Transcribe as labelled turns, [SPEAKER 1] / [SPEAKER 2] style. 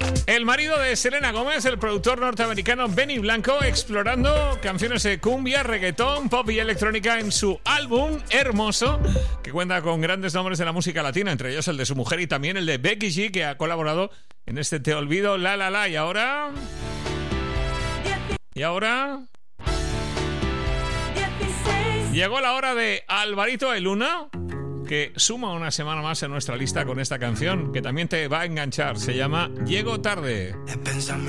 [SPEAKER 1] El marido de Selena Gómez, el productor norteamericano Benny Blanco, explorando canciones de cumbia, reggaetón, pop y electrónica en su álbum Hermoso, que cuenta con grandes nombres de la música latina, entre ellos el de su mujer y también el de Becky G, que ha colaborado en este Te Olvido, La La La. Y ahora... llegó la hora de Alvarito de Luna, que suma una semana más en nuestra lista con esta canción, que también te va a enganchar. Se llama Llego Tarde.